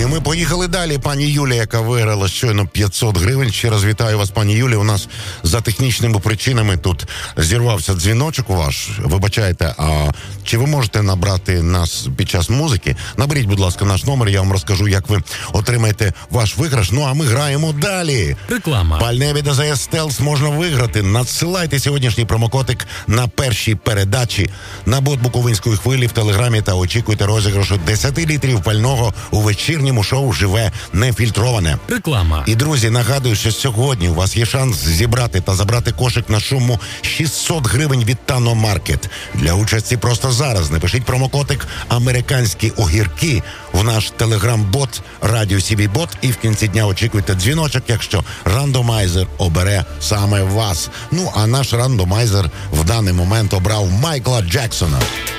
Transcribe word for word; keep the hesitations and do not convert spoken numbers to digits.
ми поїхали далі. Пані Юлія, яка виграла щойно п'ятсот гривень. Ще раз вітаю вас, пані Юлія. У нас за технічними причинами тут зірвався дзвіночок ваш. Вибачайте, а чи ви можете набрати нас під час музики? Наберіть, будь ласка, наш номер, я вам розкажу, як ви отримаєте ваш виграш. Ну, а ми граємо далі. Реклама. Пальне від АЗС Стелс можна виграти. Надсилайте сьогоднішній промокодик на першій передачі на бот Буковинської хвилі в Телеграмі та очікуйте розіграшу десять літрів пального у вечірньому шоу «Живе нефільтроване». Реклама. І, друзі, нагадую, що сьогодні у вас є шанс зібрати та забрати кошик на суму шістсот гривень від Тано Маркет. Для участі просто зараз напишіть промокодик «Американські огірки» в наш телеграм-бот «Радіо Сі Бі Бот» і в кінці дня очікуйте дзвіночок, якщо рандомайзер обере саме вас. Ну, а наш рандомайзер в даний момент обрав Майкла Джексона.